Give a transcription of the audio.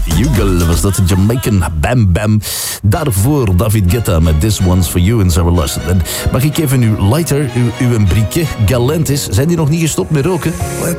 Bugle was dat, de Jamaican Bam Bam. Daarvoor David Guetta met This One's For You en Sarah Larson. En mag ik even uw lighter, uw briquet Galantis, zijn die nog niet gestopt met roken?